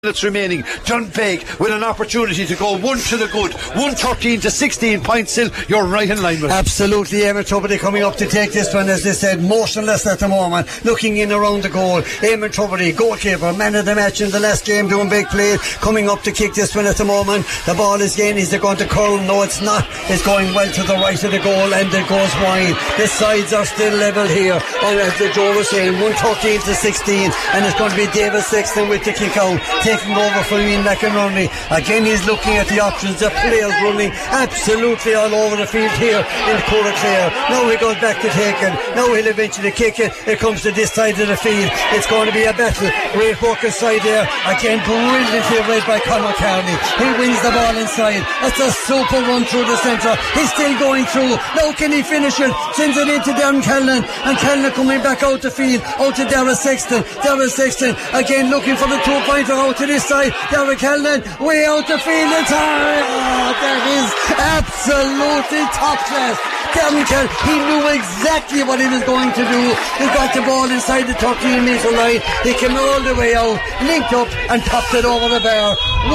Minutes remaining. Dunbeg with an opportunity to go one to the good, 113 to 16 points. Still, you're right in line with it. Absolutely. Eamon Tubridy coming up to take this one, as they said, motionless at the moment, looking in around the goal. Eamon Tubridy, goalkeeper, man of the match in the last game, Dunbeg played, coming up to kick this one at the moment. The ball is in. Is it going to curl? No, it's not. It's going well to the right of the goal, and it goes wide. The sides are still level here, and as Joe was saying, 113 to 16, and it's going to be David Sexton with the kick out, taking over for Ian McInerney. Again, he's looking at the options. The players running absolutely all over the field here in Coraclare. Now he goes back to taking. Now he'll eventually kick it. It comes to this side of the field. It's going to be a battle. Great work inside there. Again, brilliantly read by Conor Carney. He wins the ball inside. That's a super run through the centre. He's still going through. Now can he finish it? Sends it into Darren Callan, and Callan coming back out the field, out to Darren Sexton. Darren Sexton again looking for the 2-pointer out to this side. Darren Callan way out the field. That is absolutely top class. Darren Callan, he knew exactly what he was going to do. He got the ball inside the 13-metre line. He came all the way out, linked up and popped it over the bar.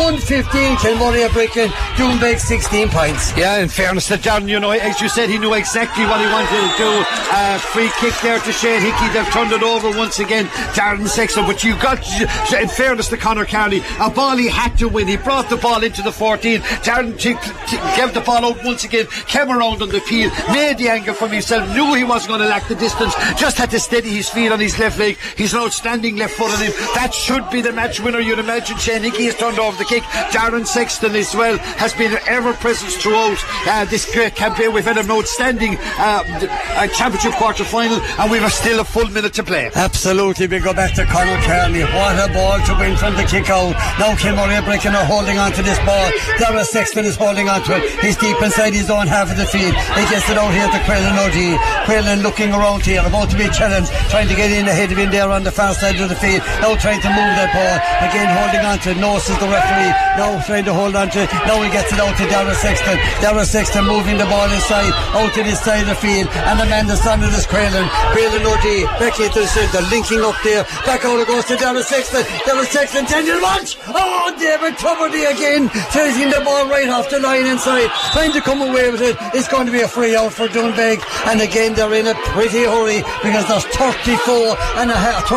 115 Kilmurray breaking, Dunbeg 16 points. Yeah, in fairness to Darren, you know, as you said, he knew exactly what he wanted to do. Free kick there to Shane Hickey. They've turned it over once again, Darren Sexton. But you got, in fairness to Conor Carney, a ball he had to win. He brought the ball into the 14. Darren gave the ball out once again, came around on the field, made the angle from himself, knew he wasn't going to lack the distance, just had to steady his feet on his left leg. He's an outstanding left foot on him. That should be the match winner, you'd imagine. Shane Hickey has turned over the kick. Darren Sexton as well has been ever present throughout this campaign. We've had an outstanding championship quarter final, and we've still a full minute to play. Absolutely. We go back to Conor Carney. What a ball to win from the kick out. Now Kilmurray Bricken are holding on to this ball. Darren Sexton is holding on to it. He's deep inside his own half of the field. He gets it out here to Quillen O'D. Quillen looking around here, about to be challenged, trying to get in ahead of him there on the far side of the field. Now trying to move that ball. Again holding on to it. Nose is the referee. Now trying to hold on to it. Now he gets it out to Darren Sexton. Darren Sexton moving the ball inside, out to this side of the field, and the man that's under this Quillen O'D back into the center, linking up there. Back out it goes to Darren Sexton. Darren Sexton, 10 watch. Oh, David Tubridy again, taking the ball right off the line inside, trying to come away with it. It's going to be a free out for Dunbeg, and again they're in a pretty hurry because there's 33 and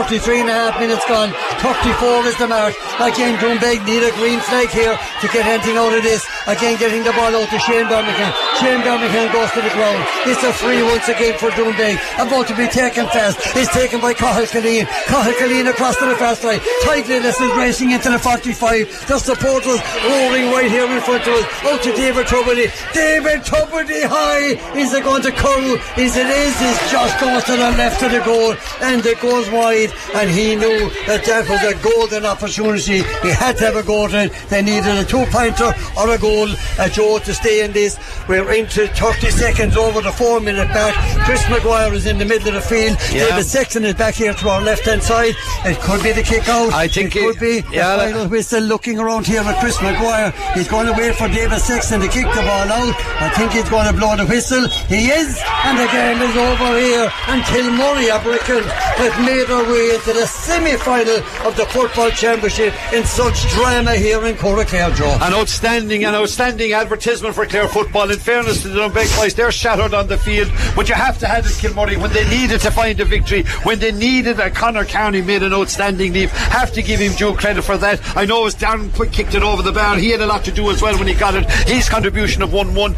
a half minutes gone. 34 is the mark. Again Dunbeg need a green flag here to get anything out of this. Again getting the ball out to Shane Birmingham. Shane Birmingham goes to the ground. It's a free once again for Dunbeg, about to be taken fast. It's taken by Cathal Killeen. Cathal Killeen across to the fast line. Tightliness is racing into the 45. The supporters roaring right here in front of us. Out to David Tubridy. David Tubridy high. Is it going to curl? Is it is? It just goes to the left of the goal, and it goes wide, and he knew that was a golden opportunity. He had to have a goal in. They needed a 2-pointer or a goal, Joe, to stay in this. We're into 30 seconds over the 4-minute mark. Chris Maguire is in the middle of the field. David Sexton is back here to our left hand side. It could be the kick out. I think it could be. The final whistle. Looking around here with Chris Maguire. He's going to wait for David Sexton to kick the ball out. I think he's going to blow the whistle. He is, and the game is over here. And Kilmurray Bricken have made their way into the semi-final of the Football Championship in such drama here in Coraclare, Joe. An outstanding advertisement for Clare football. In fairness to the Dunbeg boys, they're shattered on the field, but you have to have it, Kilmurray, when they needed to find a victory, when they needed a Conor Carney made an outstanding leap. Have to give him due credit for that. I know as Darren kicked it over the bar, he had a lot to do as well when he got it. His contribution of 1-1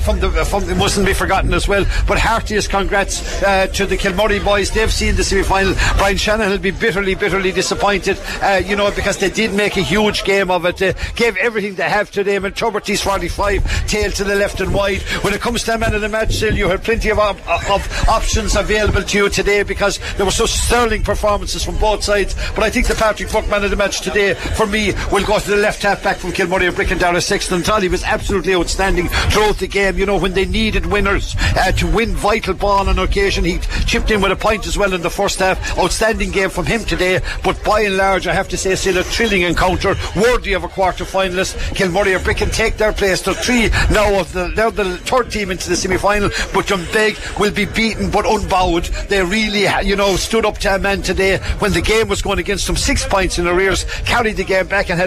from mustn't be forgotten as well. But heartiest congrats to the Kilmurray boys. They've seen the semi-final. Brian Shanahan will be bitterly disappointed, because they did make a huge game of it. They gave everything they have to them, and Tubridy's 45 tail to the left and wide. When it comes to a man of the match, still you had plenty of options available to you today, because there were such sterling performances from both sides. But I think the Patrick Buck man of the match today for me will go to the left half back from Kilmurray Bricken, Darren Sexton. He was absolutely outstanding throughout the game. When they needed winners to win vital ball on occasion, he chipped in with a point as well in the first half. Outstanding game from him today, but by and large I have to say still a thrilling encounter. worthy of a quarter-finalist. Kilmurray or Brecon take their place. They're three now they're the third team into the semi-final, but Doonbeg will be beaten but unbowed. They really stood up to a man today when the game was going against them. 6 points in arrears, carried the game back and had